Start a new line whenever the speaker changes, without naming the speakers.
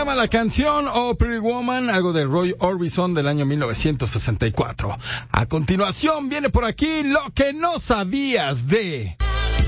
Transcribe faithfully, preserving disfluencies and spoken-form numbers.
llama la canción Oh Pretty Woman, algo de Roy Orbison del año mil novecientos sesenta y cuatro. A continuación viene por aquí lo que no sabías de...